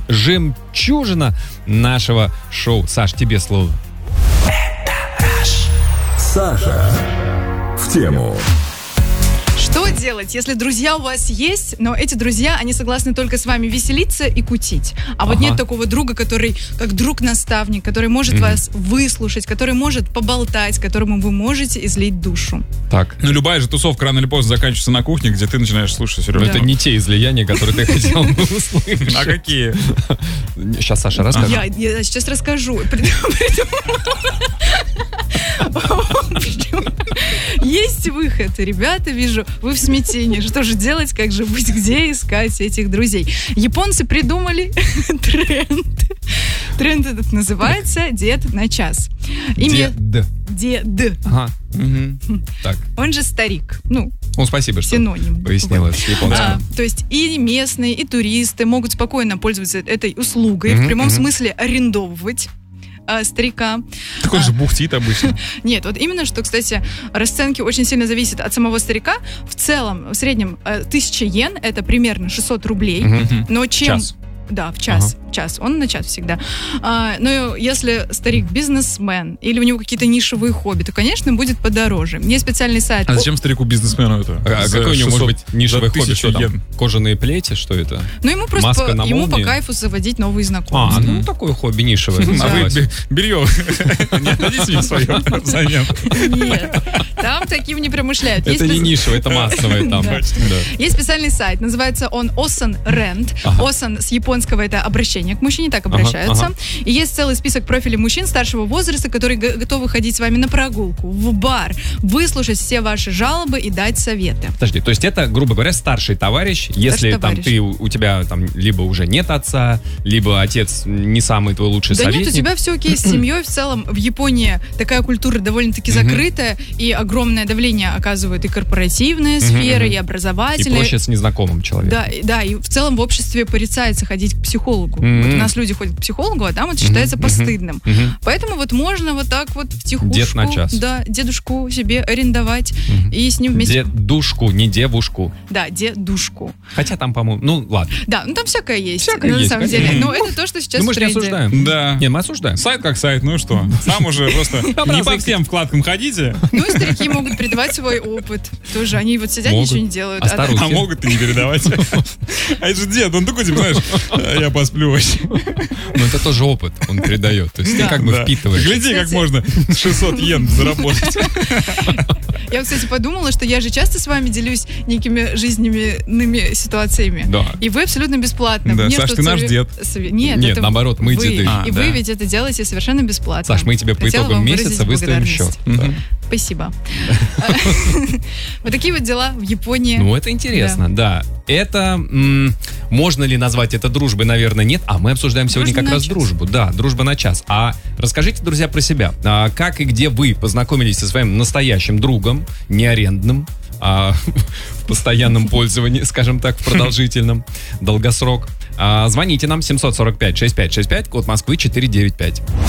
жемчужина нашего шоу. Саш, тебе слово. Саша в тему. Что делать, если друзья у вас есть, но эти друзья, они согласны только с вами веселиться и кутить? А вот нет такого друга, который как друг-наставник, который может вас выслушать, который может поболтать, которому вы можете излить душу. Так. Ну, любая же тусовка рано или поздно заканчивается на кухне, где ты начинаешь слушать Сережу. Это не те излияния, которые ты хотел бы услышать. А какие? Сейчас Саша расскажет. Я сейчас расскажу. Есть выход, ребята, вижу, вы в смятении. Что же делать, как же быть, где искать этих друзей? Японцы придумали тренд. Тренд этот называется «Дед на час». Дед. Ага. Так. Он же старик. Спасибо, что синоним. пояснила с японским. То есть и местные, и туристы могут спокойно пользоваться этой услугой, в прямом смысле арендовывать старика. Так он же бухтит обычно. Нет, вот именно что, кстати, расценки очень сильно зависят от самого старика. В целом, в среднем 1000 йен, это примерно 600 рублей. Но чем... Час. Да, в час. Он на час всегда. Но если старик бизнесмен или у него какие-то нишевые хобби, то, конечно, будет подороже. Есть специальный сайт. А зачем старику-бизнесмену это? А какой у него может быть нишевое хобби? Что там? Кожаные плети? Что это? Ему просто по кайфу заводить новые знакомства. Такое хобби нишевое. А вы белье не отдадите мне свое взамен? Нет, там таким не промышляют. Это не нишевое, это массовое там. Есть специальный сайт, называется он Osan Rent. Osan с японского это обращение к мужчине, так обращаются. И есть целый список профилей мужчин старшего возраста, которые готовы ходить с вами на прогулку, в бар, выслушать все ваши жалобы и дать советы. Подожди, то есть это, грубо говоря, старший товарищ, если там у тебя там либо уже нет отца, либо отец не самый твой лучший советник. Да нет, у тебя все окей с семьей. В целом в Японии такая культура довольно-таки закрытая, и огромное давление оказывает и корпоративная сфера, и образовательная. И проще с незнакомым человеком. Да, и в целом в обществе порицается ходить к психологу. Вот у нас люди ходят к психологу, а там это считается постыдным. Поэтому вот можно вот так вот втихушку, дед на час. Да, дедушку себе арендовать и с ним вместе... Дедушку, не девушку. Да, дедушку. Хотя там, по-моему, ладно. Да, там всякое есть, на самом деле. Но это то, что сейчас в тренде. Мы же не осуждаем. Да. Не, мы осуждаем. Сайт как сайт, ну что. Там уже просто не по всем вкладкам ходите. Ну и старики могут передавать свой опыт. Тоже они вот сидят, ничего не делают. А могут и не передавать. А это же дед, он такой, знаешь, я посплю вообще. Ну это тоже опыт, он передает. То есть ты как бы впитываешь. Гляди, как можно 600 йен заработать. Я, кстати, подумала, что я же часто с вами делюсь некими жизненными ситуациями. Да. И вы абсолютно бесплатно. Да, Саш, ты наш дед. Нет, наоборот, мы деды. И вы ведь это делаете совершенно бесплатно. Саш, мы тебе по итогам месяца выставим счет. Спасибо. Вот такие вот дела в Японии. Ну, это интересно, да. Это, можно ли назвать это дружбой? Наверное, нет. А мы обсуждаем сегодня как раз дружбу. Да, дружба на час. А расскажите, друзья, про себя. Как и где вы познакомились со своим настоящим другом, не арендным, а в постоянном пользовании, скажем так, в продолжительном, долгосрок. Звоните нам 745-6565, код Москвы 495.